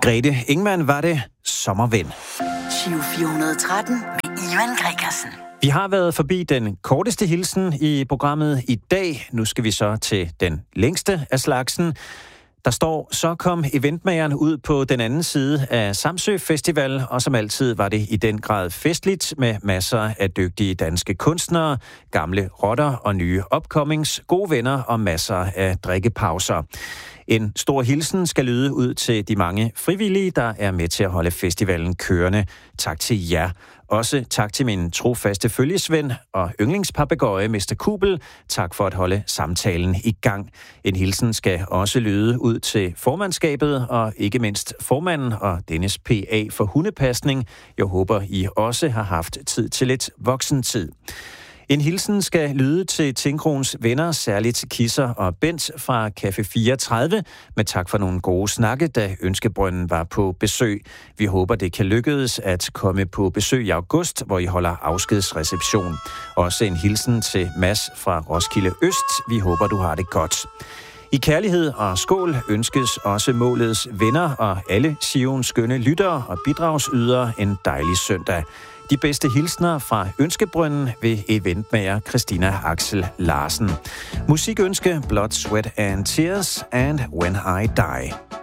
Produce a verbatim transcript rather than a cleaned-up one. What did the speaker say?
Grete Ingemann var det. Sommerven. Giro fire hundrede og tretten med Ivan Gregersen. Vi har været forbi den korteste hilsen i programmet i dag. Nu skal vi så til den længste af slagsen. Der står, så kom eventmageren ud på den anden side af Samsø Festival, og som altid var det i den grad festligt med masser af dygtige danske kunstnere, gamle rotter og nye upcomings, gode venner og masser af drikkepauser. En stor hilsen skal lyde ud til de mange frivillige, der er med til at holde festivalen kørende. Tak til jer. Også tak til min trofaste følgesven og yndlingspapegøje, mister Kubel. Tak for at holde samtalen i gang. En hilsen skal også lyde ud til formandskabet og ikke mindst formanden og dennes P A for hundepasning. Jeg håber, I også har haft tid til lidt voksentid. En hilsen skal lyde til Tinkrons venner, særligt Kisser og Bent fra Café fireogtredive, med tak for nogle gode snakke, da Ønskebrønden var på besøg. Vi håber, det kan lykkedes at komme på besøg i august, hvor I holder afskedsreception. Også en hilsen til Mads fra Roskilde Øst. Vi håber, du har det godt. I kærlighed og skål ønskes også målets venner og alle Sions skønne lyttere og bidragsydere en dejlig søndag. De bedste hilsner fra Ønskebrønden ved eventmager Christina Axel Larsen. Musikønske Blood, Sweat and Tears and When I Die.